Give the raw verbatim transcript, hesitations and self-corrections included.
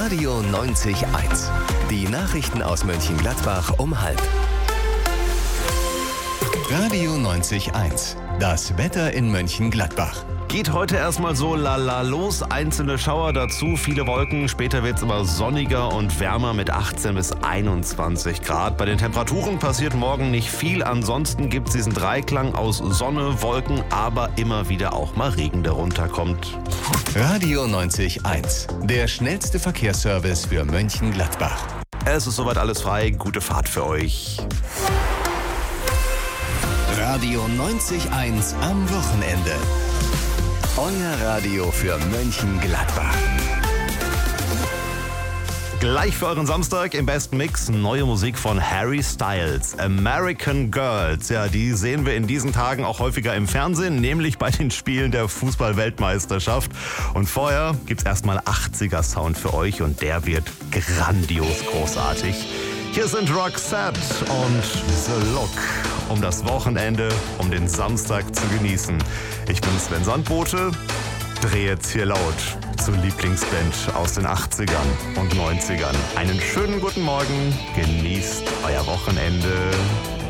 Radio neunzig eins. Die Nachrichten aus Mönchengladbach um halb. Radio neunzig eins. Das Wetter in Mönchengladbach. Geht heute erstmal so lala los, einzelne Schauer dazu, viele Wolken, später wird es immer sonniger und wärmer mit achtzehn bis einundzwanzig Grad. Bei den Temperaturen passiert morgen nicht viel, ansonsten gibt es diesen Dreiklang aus Sonne, Wolken, aber immer wieder auch mal Regen, der runterkommt. Radio neunzig eins, der schnellste Verkehrsservice für Mönchengladbach. Es ist soweit alles frei, gute Fahrt für euch. Radio neunzig eins am Wochenende. Euer Radio für Mönchengladbach. Gleich für euren Samstag im besten Mix neue Musik von Harry Styles. American Girls, ja, die sehen wir in diesen Tagen auch häufiger im Fernsehen, nämlich bei den Spielen der Fußball-Weltmeisterschaft. Und vorher gibt's erstmal achtziger-Sound für euch und der wird grandios großartig. Hier sind Roxette und The Look, um das Wochenende, um den Samstag zu genießen. Ich bin Sven Sandbote, drehe jetzt hier laut zur Lieblingsband aus den achtzigern und neunzigern. Einen schönen guten Morgen, genießt euer Wochenende.